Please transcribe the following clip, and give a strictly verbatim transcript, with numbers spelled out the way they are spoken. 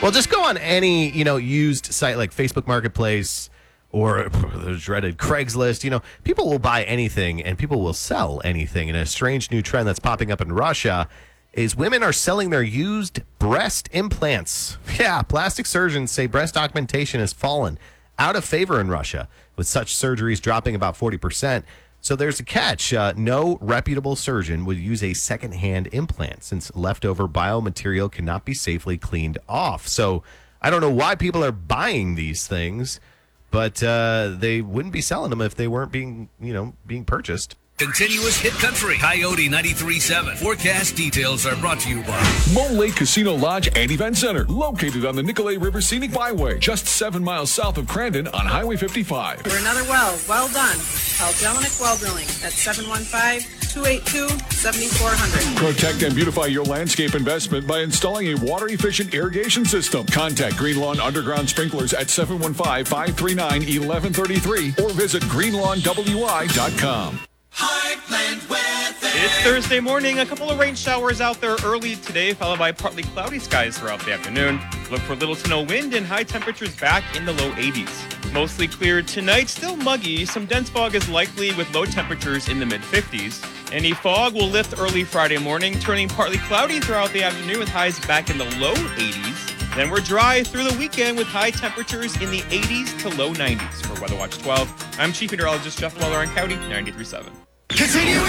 Well, just go on any, you know, used site like Facebook Marketplace or the dreaded Craigslist. You know, people will buy anything and people will sell anything. And a strange new trend that's popping up in Russia is women are selling their used breast implants. Yeah, plastic surgeons say breast augmentation has fallen out of favor in Russia, with such surgeries dropping about forty percent. So there's a catch. Uh, no reputable surgeon would use a secondhand implant since leftover biomaterial cannot be safely cleaned off. So I don't know why people are buying these things, but uh, they wouldn't be selling them if they weren't being, you know, being purchased. Continuous hit country. Coyote ninety-three point seven. Forecast details are brought to you by Mole Lake Casino Lodge and Event Center, located on the Nicolet River Scenic Byway, just seven miles south of Crandon on Highway fifty-five. For another well, well done. Call Jelinek Well Drilling at seven one five, two eight two, seven four zero zero. Protect and beautify your landscape investment by installing a water-efficient irrigation system. Contact Green Lawn Underground Sprinklers at seven one five, five three nine, one one three three or visit green lawn w i dot com. Heartland weather. It's Thursday morning. A couple of rain showers out there early today, followed by partly cloudy skies throughout the afternoon. Look for little to no wind and high temperatures back in the low eighties. Mostly clear tonight, still muggy. Some dense fog is likely with low temperatures in the mid-fifties. Any fog will lift early Friday morning, turning partly cloudy throughout the afternoon with highs back in the low eighties. Then we're dry through the weekend with high temperatures in the eighties to low nineties. For Weather Watch twelve, I'm Chief Meteorologist Jeff Weller on Coyote ninety-three point seven. Continuing